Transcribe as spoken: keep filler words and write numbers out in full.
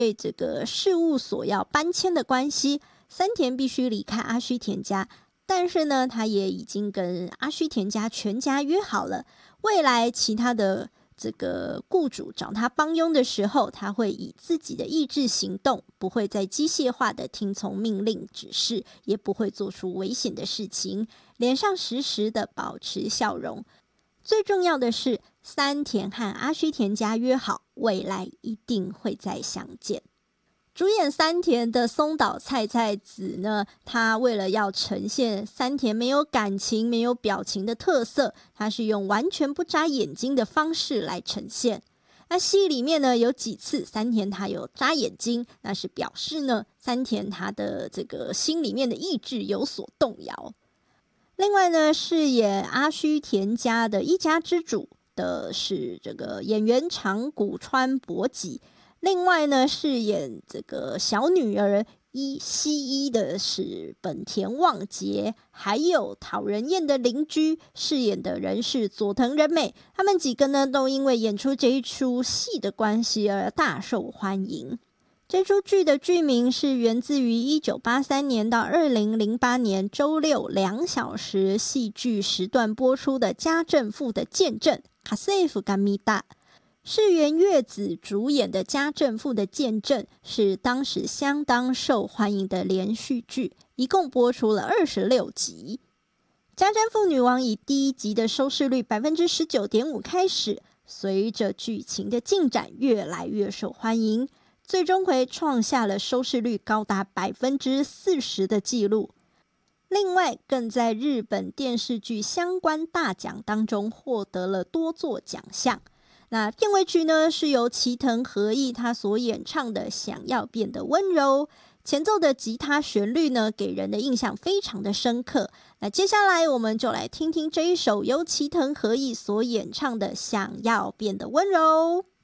为这个事务所要搬迁的关系，三田必须离开阿须田家。但是呢，他也已经跟阿须田家全家约好了，未来其他的这个雇主找他帮佣的时候，他会以自己的意志行动，不会再机械化的听从命令指示，也不会做出危险的事情，脸上时时的保持笑容。最重要的是，三田和阿须田家约好，未来一定会再相见。主演三田的松岛菜菜子呢，他为了要呈现三田没有感情、没有表情的特色，他是用完全不眨眼睛的方式来呈现。那戏里面呢，有几次三田他有眨眼睛，那是表示呢，三田他的这个心里面的意志有所动摇。另外呢，饰演阿须田家的一家之主的是这个演员长谷川博己。另外呢，饰演这个小女儿伊西伊的是本田望结，还有讨人厌的邻居饰演的人是佐藤仁美。他们几个呢，都因为演出这一出戏的关系而大受欢迎。这出剧的剧名是源自于一九八三年到二零零八年周六两小时戏剧时段播出的家政妇的见证卡塞夫甘米达。是原月子主演的家政妇的见证，是当时相当受欢迎的连续剧，一共播出了二十六集。家政妇女王以第一集的收视率 百分之十九点五 开始，随着剧情的进展越来越受欢迎，最终回创下了收视率高达 百分之四十 的纪录。另外，更在日本电视剧相关大奖当中获得了多座奖项。那片尾曲呢，是由齐藤和义他所演唱的《想要变得温柔》，前奏的吉他旋律呢，给人的印象非常的深刻。那接下来我们就来听听这一首由齐藤和义所演唱的《想要变得温柔》。